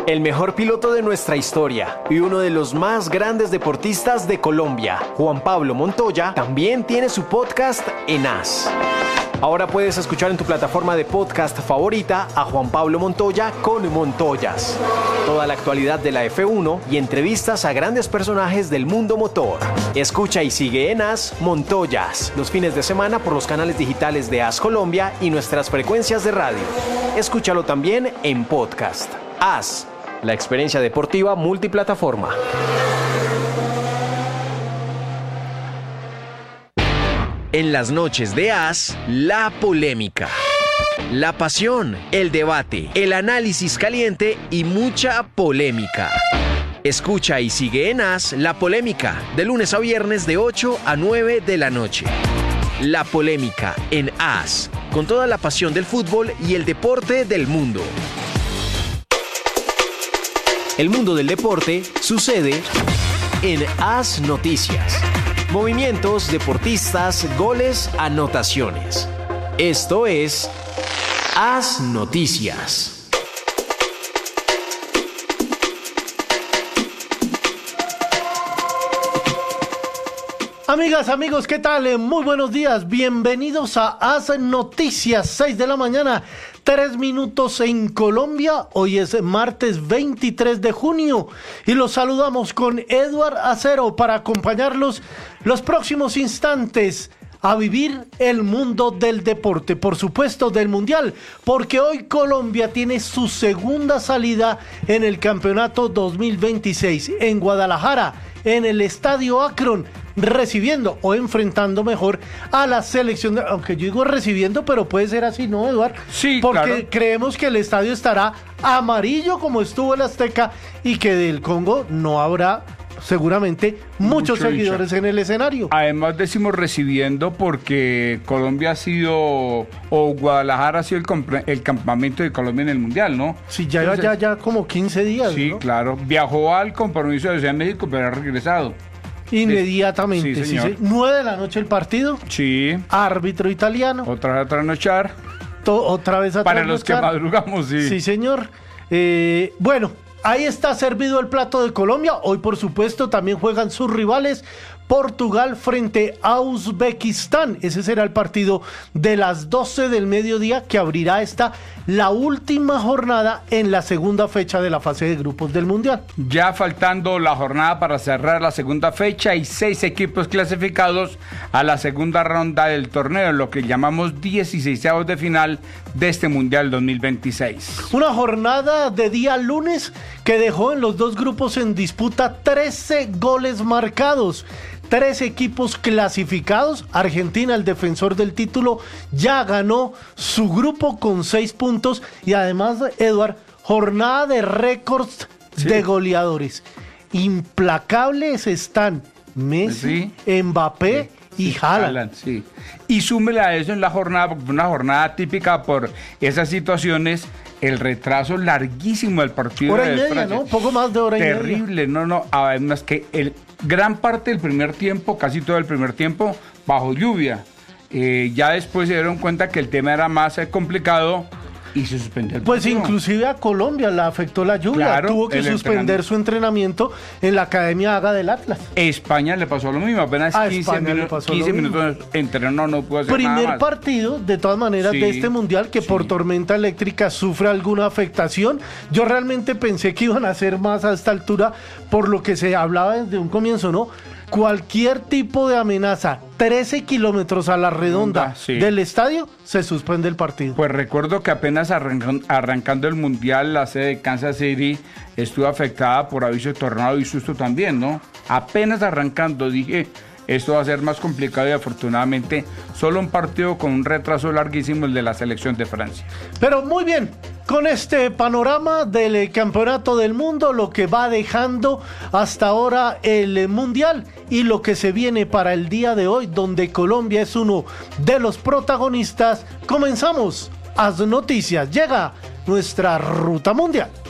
El mejor piloto de nuestra historia y uno de los más grandes deportistas de Colombia, Juan Pablo Montoya, también tiene su podcast en AS. Ahora puedes escuchar en tu plataforma de podcast favorita a Juan Pablo Montoya con Montoyas. Toda la actualidad de la F1 y entrevistas a grandes personajes del mundo motor. Escucha y sigue en AS Montoyas los fines de semana por los canales digitales de AS Colombia y nuestras frecuencias de radio. Escúchalo también en podcast. AS, la experiencia deportiva multiplataforma. En las noches de AS, la polémica, la pasión, el debate, el análisis caliente y mucha polémica. Escucha y sigue en AS La Polémica, de lunes a viernes de 8 a 9 de la noche. La Polémica en AS, con toda la pasión del fútbol y el deporte del mundo. El mundo del deporte sucede en AS Noticias. Movimientos, deportistas, goles, anotaciones. Esto es AS Noticias. Amigas, amigos, ¿qué tal? Muy buenos días. Bienvenidos a AS Noticias, 6 de la mañana, 3 minutos en Colombia. Hoy es martes 23 de junio y los saludamos con Edward Acero para acompañarlos los próximos instantes a vivir el mundo del deporte, por supuesto del Mundial, porque hoy Colombia tiene su segunda salida en el campeonato 2026 en Guadalajara, en el Estadio Akron, recibiendo o enfrentando mejor a la selección, aunque yo digo recibiendo, pero puede ser así, ¿no, Eduard? Sí, porque claro. Creemos que el estadio estará amarillo como estuvo el Azteca y que del Congo no habrá seguramente muchos seguidores en el escenario. Además decimos recibiendo porque Colombia ha sido, o Guadalajara ha sido el campamento de Colombia en el Mundial, ¿no? Sí, ya como 15 días, sí, ¿no? Claro, viajó al compromiso de Ciudad de México, pero ha regresado. Inmediatamente, sí, señor. 9 de la noche el partido. Sí. Árbitro italiano. Otra vez a trasnochar. Otra vez a Para los que madrugamos, sí. Sí, señor. Bueno, ahí está servido el plato de Colombia. Hoy, por supuesto, también juegan sus rivales. Portugal frente a Uzbekistán. Ese será el partido de las 12 del mediodía que abrirá la última jornada en la segunda fecha de la fase de grupos del Mundial. Ya faltando la jornada para cerrar la segunda fecha y 6 equipos clasificados a la segunda ronda del torneo, lo que llamamos 16avos de final de este Mundial 2026. Una jornada de día lunes que dejó en los dos grupos en disputa 13 goles marcados. 3 equipos clasificados. Argentina, el defensor del título, ya ganó su grupo con 6 puntos. Y además, Eduard, jornada de récords de goleadores. Implacables están Messi, Mbappé y Haaland. Sí. Y súmele a eso en la jornada, porque fue una jornada típica por esas situaciones. El retraso larguísimo del partido. Hora y media, ¿no? Poco más de hora y media. Terrible, no. Además que gran parte del primer tiempo, casi todo el primer tiempo, bajo lluvia. Ya después se dieron cuenta que el tema era más complicado y se suspendió el partido. Pues inclusive a Colombia la afectó la lluvia. Claro, tuvo que suspender su entrenamiento en la Academia Haga del Atlas. España le pasó lo mismo, apenas 15 minutos entrenó, no pudo hacer nada más. Primer partido, de todas maneras, de este Mundial que por tormenta eléctrica sufre alguna afectación. Yo realmente pensé que iban a hacer más a esta altura, por lo que se hablaba desde un comienzo, ¿no? Cualquier tipo de amenaza, 13 kilómetros a la redonda del estadio, se suspende el partido. Pues recuerdo que apenas arrancando el Mundial, la sede de Kansas City estuvo afectada por aviso de tornado y susto también, ¿no? Apenas arrancando dije, esto va a ser más complicado y afortunadamente solo un partido con un retraso larguísimo, el de la selección de Francia. Pero muy bien, con este panorama del campeonato del mundo, lo que va dejando hasta ahora el Mundial y lo que se viene para el día de hoy, donde Colombia es uno de los protagonistas, comenzamos AS Noticias. Llega nuestra ruta mundial.